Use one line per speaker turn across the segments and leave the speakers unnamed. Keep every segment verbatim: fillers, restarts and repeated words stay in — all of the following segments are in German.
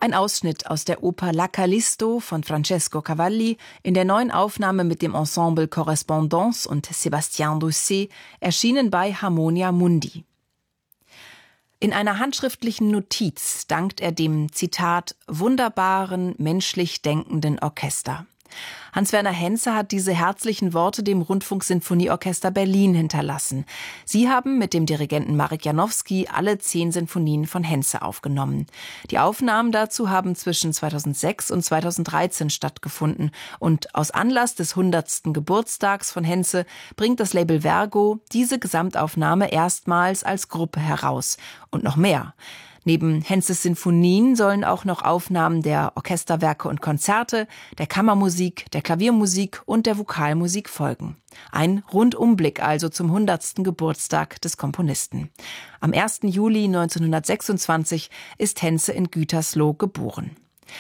Ein Ausschnitt aus der Oper La Callisto von Francesco Cavalli in der neuen Aufnahme mit dem Ensemble Correspondance und Sébastien Doucet, erschienen bei Harmonia Mundi. In einer handschriftlichen Notiz dankt er dem, Zitat, wunderbaren, menschlich denkenden Orchester. Hans-Werner Henze hat diese herzlichen Worte dem Rundfunksinfonieorchester Berlin hinterlassen. Sie haben mit dem Dirigenten Marek Janowski alle zehn Sinfonien von Henze aufgenommen. Die Aufnahmen dazu haben zwischen zweitausendsechs und zweitausenddreizehn stattgefunden. Und aus Anlass des hundertsten Geburtstags von Henze bringt das Label Vergo diese Gesamtaufnahme erstmals als Gruppe heraus. Und noch mehr. Neben Henzes Sinfonien sollen auch noch Aufnahmen der Orchesterwerke und Konzerte, der Kammermusik, der Klaviermusik und der Vokalmusik folgen. Ein Rundumblick also zum hundertsten Geburtstag des Komponisten. Am ersten Juli neunzehnhundertsechsundzwanzig ist Henze in Gütersloh geboren.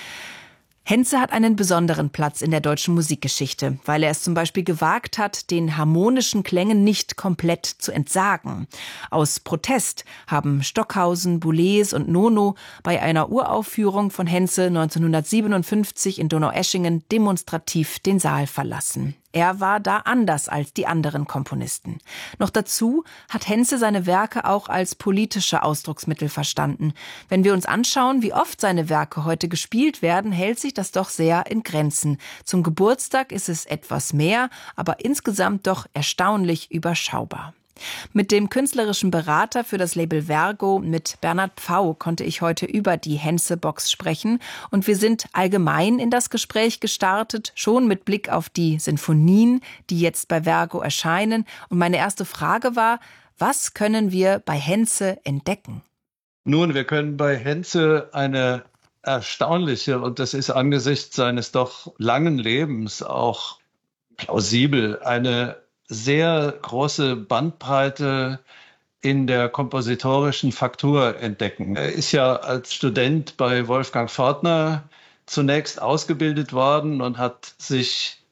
Henze hat einen besonderen Platz in der deutschen Musikgeschichte, weil er es zum Beispiel gewagt hat, den harmonischen Klängen nicht komplett zu entsagen. Aus Protest haben Stockhausen, Boulez und Nono bei einer Uraufführung von Henze neunzehnhundertsiebenundfünfzig in Donaueschingen demonstrativ den Saal verlassen. Er war da anders als die anderen Komponisten. Noch dazu hat Henze seine Werke auch als politische Ausdrucksmittel verstanden. Wenn wir uns anschauen, wie oft seine Werke heute gespielt werden, hält sich das doch sehr in Grenzen. Zum Geburtstag ist es etwas mehr, aber insgesamt doch erstaunlich überschaubar. Mit dem künstlerischen Berater für das Label Vergo, mit Bernhard Pfau, konnte ich heute über die Henze-Box sprechen. Und wir sind allgemein in das Gespräch gestartet, schon mit Blick auf die Sinfonien, die jetzt bei Vergo erscheinen. Und meine erste Frage war, was können wir bei Henze entdecken?
Nun, wir können bei Henze eine erstaunliche, und das ist angesichts seines doch langen Lebens auch plausibel, eine sehr große Bandbreite in der kompositorischen Faktur entdecken. Er ist ja als Student bei Wolfgang Fortner zunächst ausgebildet worden und hat sich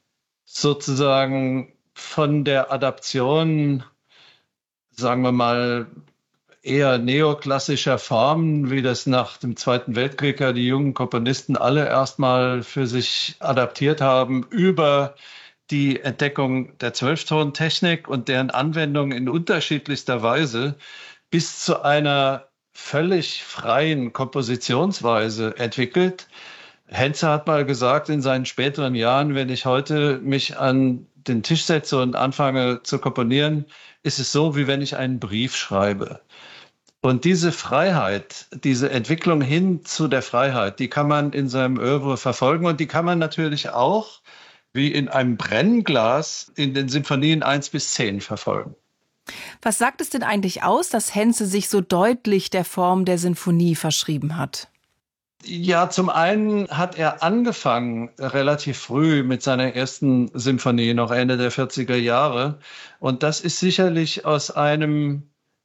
sozusagen von der Adaption, sagen wir mal, eher neoklassischer Formen, wie das nach dem Zweiten Weltkrieg ja die jungen Komponisten alle erstmal für sich adaptiert haben, über die Entdeckung der Zwölftontechnik und deren Anwendung in unterschiedlichster Weise bis zu einer völlig freien Kompositionsweise entwickelt. Henze hat mal gesagt in seinen späteren Jahren, wenn ich heute mich an den Tisch setze und anfange zu komponieren, ist es so, wie wenn ich einen Brief schreibe. Und diese Freiheit, diese Entwicklung hin zu der Freiheit, die kann man in seinem Oeuvre verfolgen und die kann man natürlich auch wie in einem Brennglas in den Sinfonien eins bis zehn verfolgen.
Was sagt es denn eigentlich aus, dass Henze sich so deutlich der Form der Sinfonie verschrieben hat?
Ja, zum einen hat er angefangen relativ früh mit seiner ersten Sinfonie, noch Ende der vierziger Jahre. Und das ist sicherlich aus einem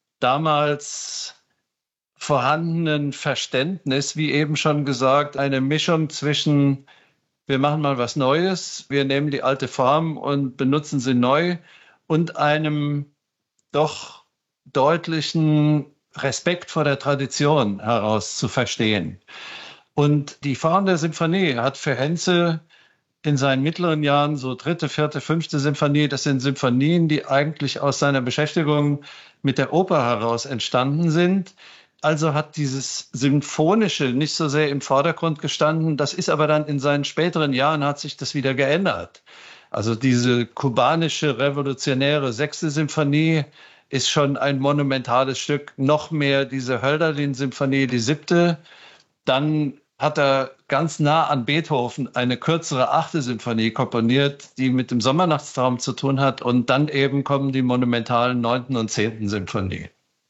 damals vorhandenen Verständnis, wie eben schon gesagt, eine Mischung zwischen wir machen mal was Neues, wir nehmen die alte Form und benutzen sie neu und einem doch deutlichen Respekt vor der Tradition heraus zu verstehen. Und die Form der Symphonie hat für Henze in seinen mittleren Jahren, so dritte, vierte, fünfte Symphonie, das sind Symphonien, die eigentlich aus seiner Beschäftigung mit der Oper heraus entstanden sind. Also hat dieses Symphonische nicht so sehr im Vordergrund gestanden. Das ist aber dann in seinen späteren Jahren hat sich das wieder geändert. Also diese kubanische revolutionäre sechste Symphonie ist schon ein monumentales Stück. Noch mehr diese Hölderlin-Symphonie, die siebte. Dann hat er ganz nah an Beethoven eine kürzere achte Symphonie komponiert, die mit dem Sommernachtstraum zu tun hat. Und dann eben kommen die monumentalen neunten und zehnten Symphonie.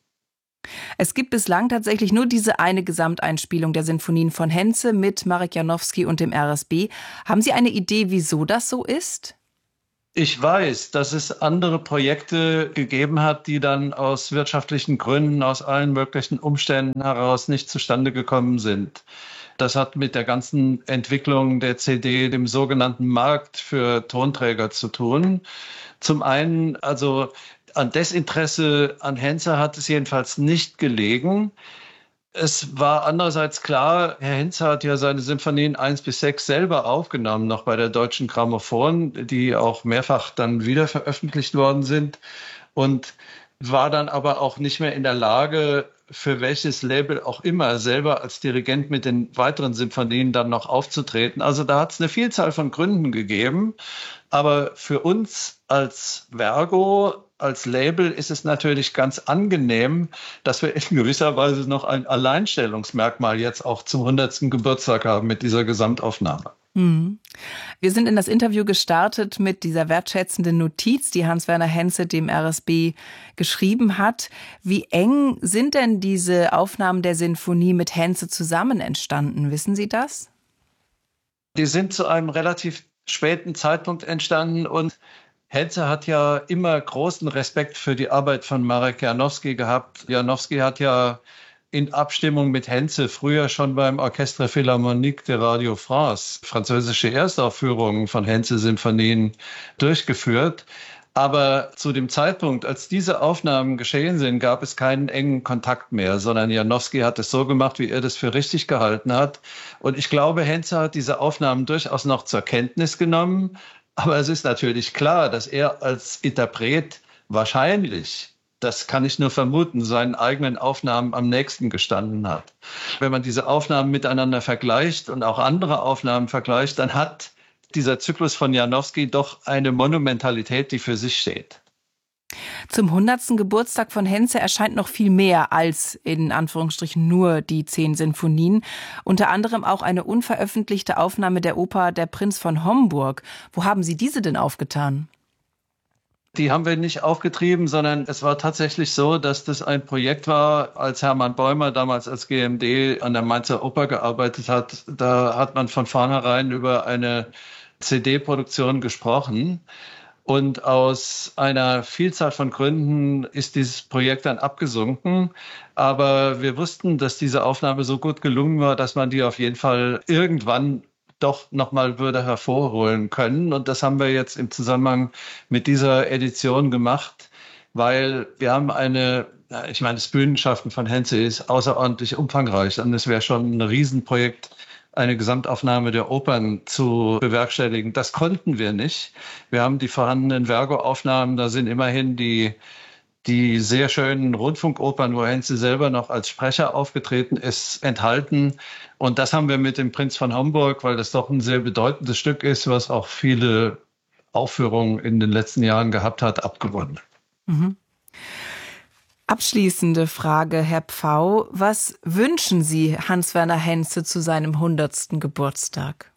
Es gibt bislang tatsächlich nur diese eine Gesamteinspielung der Sinfonien von Henze mit Marek Janowski und dem R S B. Haben Sie eine Idee, wieso das so ist?
Ich weiß, dass es andere Projekte gegeben hat, die dann aus wirtschaftlichen Gründen, aus allen möglichen Umständen heraus nicht zustande gekommen sind. Das hat mit der ganzen Entwicklung der C D, dem sogenannten Markt für Tonträger zu tun. Zum einen, also an Desinteresse an Henze hat es jedenfalls nicht gelegen. Es war andererseits klar, Herr Henze hat ja seine Symphonien eins bis sechs selber aufgenommen, noch bei der Deutschen Grammophon, die auch mehrfach dann wieder veröffentlicht worden sind, und war dann aber auch nicht mehr in der Lage, für welches Label auch immer selber als Dirigent mit den weiteren Symphonien dann noch aufzutreten. Also da hat es eine Vielzahl von Gründen gegeben. Aber für uns als Vergo, als Label ist es natürlich ganz angenehm, dass wir in gewisser Weise noch ein Alleinstellungsmerkmal jetzt auch zum hundertsten Geburtstag haben mit dieser Gesamtaufnahme.
Mhm. Wir sind in das Interview gestartet mit dieser wertschätzenden Notiz, die Hans-Werner Henze dem R S B geschrieben hat. Wie eng sind denn diese Aufnahmen der Sinfonie mit Henze zusammen entstanden? Wissen Sie das?
Die sind zu einem relativ späten Zeitpunkt entstanden und Henze hat ja immer großen Respekt für die Arbeit von Marek Janowski gehabt. Janowski hat ja in Abstimmung mit Henze früher schon beim Orchestre Philharmonique de Radio France französische Erstaufführungen von Henze-Symphonien durchgeführt. Aber zu dem Zeitpunkt, als diese Aufnahmen geschehen sind, gab es keinen engen Kontakt mehr, sondern Janowski hat es so gemacht, wie er das für richtig gehalten hat. Und ich glaube, Henze hat diese Aufnahmen durchaus noch zur Kenntnis genommen. Aber es ist natürlich klar, dass er als Interpret wahrscheinlich, das kann ich nur vermuten, seinen eigenen Aufnahmen am nächsten gestanden hat. Wenn man diese Aufnahmen miteinander vergleicht und auch andere Aufnahmen vergleicht, dann hat dieser Zyklus von Janowski doch eine Monumentalität, die für sich steht.
Zum hundertsten Geburtstag von Henze erscheint noch viel mehr als in Anführungsstrichen nur die zehn Sinfonien. Unter anderem auch eine unveröffentlichte Aufnahme der Oper Der Prinz von Homburg. Wo haben Sie diese denn aufgetan?
Die haben wir nicht aufgetrieben, sondern es war tatsächlich so, dass das ein Projekt war, als Hermann Bäumer damals als G M D an der Mainzer Oper gearbeitet hat. Da hat man von vornherein über eine C D-Produktion gesprochen. Und aus einer Vielzahl von Gründen ist dieses Projekt dann abgesunken. Aber wir wussten, dass diese Aufnahme so gut gelungen war, dass man die auf jeden Fall irgendwann doch nochmal würde hervorholen können. Und das haben wir jetzt im Zusammenhang mit dieser Edition gemacht, weil wir haben eine, ich meine, das Bühnenschaffen von Henze ist außerordentlich umfangreich. Und es wäre schon ein Riesenprojekt, eine Gesamtaufnahme der Opern zu bewerkstelligen. Das konnten wir nicht. Wir haben die vorhandenen Vergo-Aufnahmen, da sind immerhin die die sehr schönen Rundfunkopern, wo Henze selber noch als Sprecher aufgetreten ist, enthalten. Und das haben wir mit dem Prinz von Homburg, weil das doch ein sehr bedeutendes Stück ist, was auch viele Aufführungen in den letzten Jahren gehabt hat, abgewonnen.
Mhm. Abschließende Frage, Herr Pfau. Was wünschen Sie Hans-Werner Henze zu seinem hundertsten Geburtstag?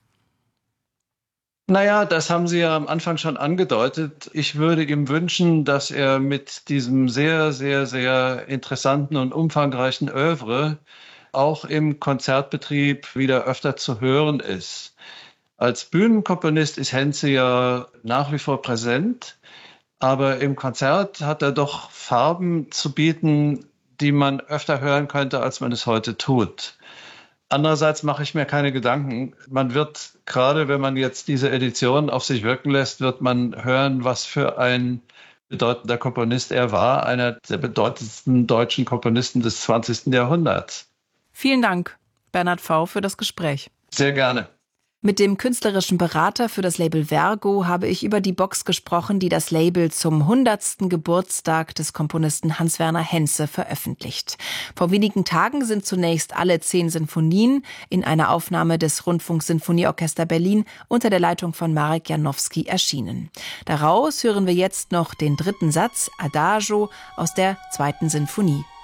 Naja, das haben Sie ja am Anfang schon angedeutet. Ich würde ihm wünschen, dass er mit diesem sehr, sehr, sehr interessanten und umfangreichen Œuvre auch im Konzertbetrieb wieder öfter zu hören ist. Als Bühnenkomponist ist Henze ja nach wie vor präsent, aber im Konzert hat er doch Farben zu bieten, die man öfter hören könnte, als man es heute tut. Andererseits mache ich mir keine Gedanken. Man wird, gerade wenn man jetzt diese Edition auf sich wirken lässt, wird man hören, was für ein bedeutender Komponist er war, einer der bedeutendsten deutschen Komponisten des zwanzigsten Jahrhunderts.
Vielen Dank, Bernhard Pfau, für das Gespräch.
Sehr gerne.
Mit dem künstlerischen Berater für das Label Vergo habe ich über die Box gesprochen, die das Label zum hundertsten Geburtstag des Komponisten Hans-Werner Henze veröffentlicht. Vor wenigen Tagen sind zunächst alle zehn Sinfonien in einer Aufnahme des Rundfunksinfonieorchester Berlin unter der Leitung von Marek Janowski erschienen. Daraus hören wir jetzt noch den dritten Satz, Adagio, aus der zweiten Sinfonie.